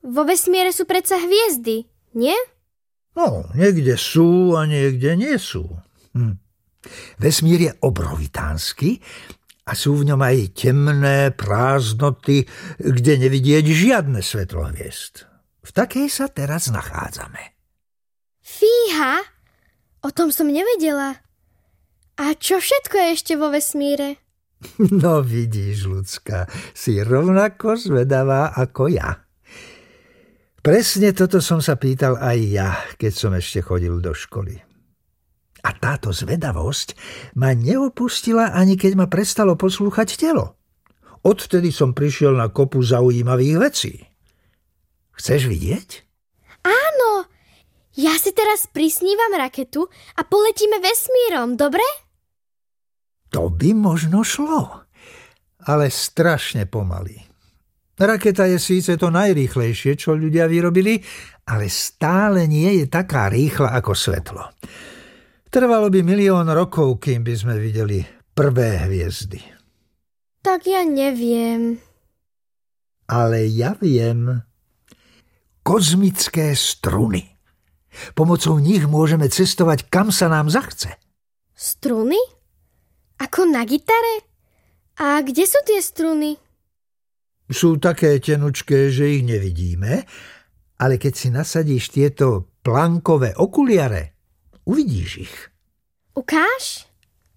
Vo vesmíre sú predsa hviezdy, nie? No, niekde sú a niekde nie sú. Vesmír je obrovitánsky a sú v ňom aj temné prázdnoty, kde nevidieť žiadne svetlo hviezd. V takej sa teraz nachádzame. Fíha, o tom som nevedela. A čo všetko je ešte vo vesmíre? No vidíš, ľudská, si rovnako zvedavá ako ja. Presne toto som sa pýtal aj ja, keď som ešte chodil do školy. A táto zvedavosť ma neopustila, ani keď ma prestalo poslúchať telo. Odtedy som prišiel na kopu zaujímavých vecí. Chceš vidieť? Áno, ja si teraz prisnívam raketu a poletíme vesmírom, dobre? To by možno šlo, ale strašne pomaly. Raketa je síce to najrýchlejšie, čo ľudia vyrobili, ale stále nie je taká rýchla ako svetlo. Trvalo by 1 000 000 rokov, kým by sme videli prvé hviezdy. Tak ja neviem. Ale ja viem. Kozmické struny. Pomocou nich môžeme cestovať, kam sa nám zachce. Struny? Ako na gitare? A kde sú tie struny? Sú také tenučké, že ich nevidíme, ale keď si nasadíš tieto plankové okuliare, uvidíš ich. Ukáž?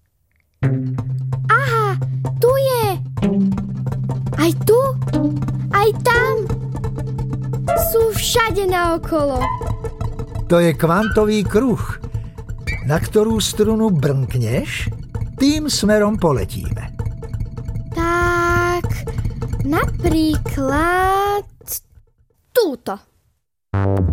Aha, tu je. Aj tu, aj tam. Sú všade naokolo. To je kvantový kruh. Na ktorú strunu brnkneš, tým smerom poletíme. Tak, napríklad túto.